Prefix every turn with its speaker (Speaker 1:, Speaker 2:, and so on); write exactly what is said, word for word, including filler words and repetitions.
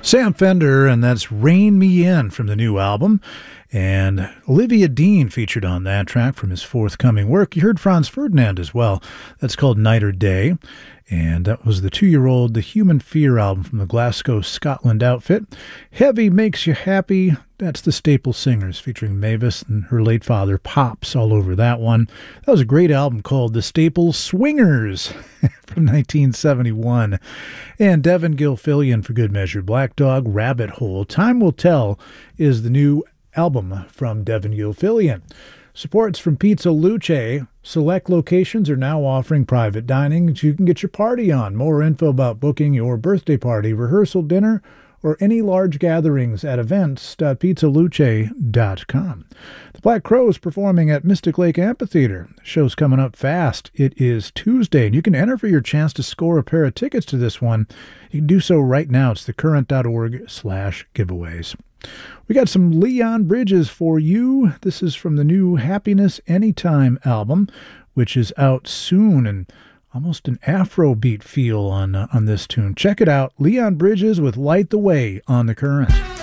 Speaker 1: Sam Fender, and that's Rein Me In from the new album. And Olivia Dean featured on that track from his forthcoming work. You heard Franz Ferdinand as well. That's called Night or Day. And that was the two-year-old The Human Fear album from the Glasgow, Scotland outfit. Heavy Makes You Happy. That's the Staple Singers featuring Mavis and her late father, Pops, all over that one. That was a great album called The Staple Swingers from nineteen seventy-one. And Devin Gilfillian for good measure. Black Dog, Rabbit Hole. Time Will Tell is the new album from Devin Gilfillian. Supports from Pizza Luce. Select locations are now offering private dining so you can get your party on. More info about booking your birthday party, rehearsal dinner, or any large gatherings at events dot pizza luce dot com. The Black Crowes performing at Mystic Lake Amphitheater. The show's coming up fast. It is Tuesday, and you can enter for your chance to score a pair of tickets to this one. You can do so right now. It's thecurrent.org slash giveaways. We got some Leon Bridges for you. This is from the new Happiness Anytime album, which is out soon, and almost an Afrobeat feel on uh, on this tune. Check it out. Leon Bridges with Light the Way on The Current.